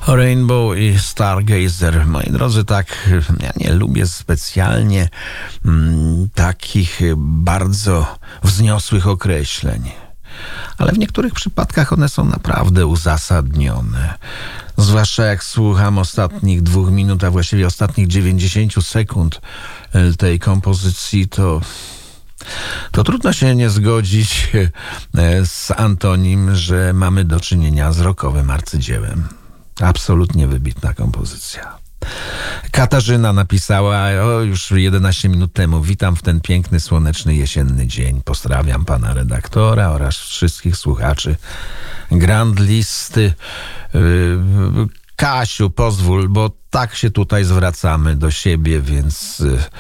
Rainbow i Stargazer. Moi drodzy, tak, ja nie lubię specjalnie takich bardzo wzniosłych określeń. Ale w niektórych przypadkach one są naprawdę uzasadnione. Zwłaszcza jak słucham ostatnich 2 minut, a właściwie ostatnich 90 sekund tej kompozycji, to trudno się nie zgodzić z Antonim, że mamy do czynienia z rockowym arcydziełem. Absolutnie wybitna kompozycja. Katarzyna napisała już 11 minut temu: witam w ten piękny, słoneczny, jesienny dzień. Pozdrawiam pana redaktora oraz wszystkich słuchaczy Grand Listy. Kasiu, pozwól, bo tak się tutaj zwracamy do siebie, więc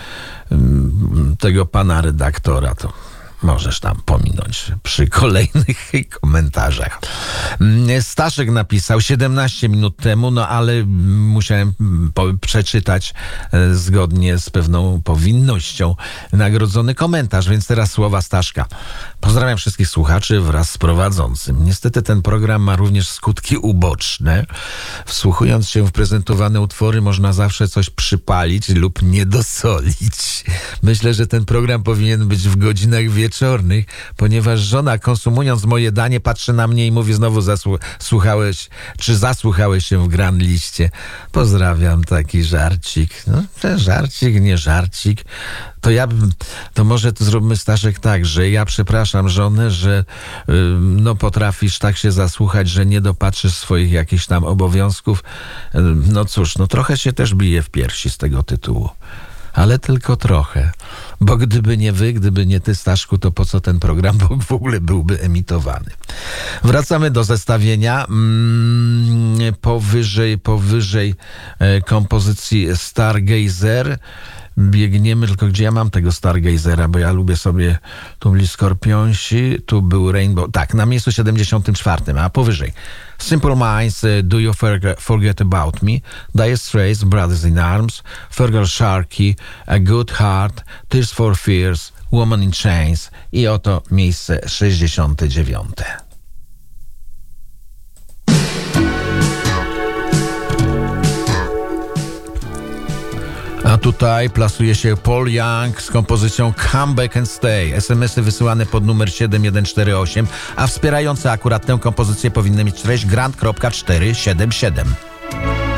tego pana redaktora to możesz tam pominąć przy kolejnych komentarzach. Staszek napisał 17 minut temu, no ale musiałem przeczytać zgodnie z pewną powinnością nagrodzony komentarz, więc teraz słowa Staszka. Pozdrawiam wszystkich słuchaczy wraz z prowadzącym. Niestety ten program ma również skutki uboczne. Wsłuchując się w prezentowane utwory można zawsze coś przypalić lub niedosolić. Myślę, że ten program powinien być w godzinach wieczornych, ponieważ żona, konsumując moje danie, patrzy na mnie i mówi: znowu zasłuchałeś się w Grand Liście. Pozdrawiam, taki żarcik. No, żarcik, nie żarcik. To może to zróbmy, Staszek, tak, że ja przepraszam żonę, że potrafisz tak się zasłuchać, że nie dopatrzysz swoich jakichś tam obowiązków. No cóż, trochę się też bije w piersi z tego tytułu. Ale tylko trochę. Bo gdyby nie wy, gdyby nie ty, Staszku, to po co ten program w ogóle byłby emitowany? Wracamy do zestawienia. Powyżej kompozycji Stargazer biegniemy, tylko gdzie ja mam tego Stargazera, bo ja lubię sobie, tu byli Skorpionsi, tu był Rainbow, tak, na miejscu 74, a powyżej Simple Minds, Do You Forget About Me, Dire Straits, Brothers in Arms, Fergal Sharkey, A Good Heart, Tears for Fears, Woman in Chains i oto miejsce 69. A tutaj plasuje się Paul Young z kompozycją Come Back and Stay. SMS-y wysyłane pod numer 7148, a wspierające akurat tę kompozycję powinny mieć treść Grand.477.